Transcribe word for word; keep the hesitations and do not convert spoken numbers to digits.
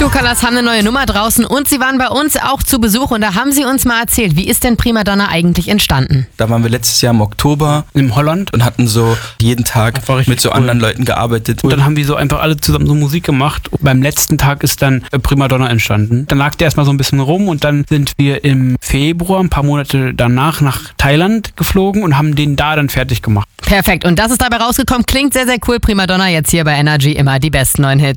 True Colours haben eine neue Nummer draußen und sie waren bei uns auch zu Besuch und da haben sie uns mal erzählt, wie ist denn Primadonna eigentlich entstanden? Da waren wir letztes Jahr im Oktober in Holland und hatten so jeden Tag mit so cool. anderen Leuten gearbeitet. Und dann haben wir so einfach alle zusammen so Musik gemacht. Und beim letzten Tag ist dann Primadonna entstanden. Dann lag der erstmal so ein bisschen rum und dann sind wir im Februar, ein paar Monate danach, nach Thailand geflogen und haben den da dann fertig gemacht. Perfekt. Und das ist dabei rausgekommen. Klingt sehr, sehr cool. Primadonna jetzt hier bei Energy immer die besten neuen Hits.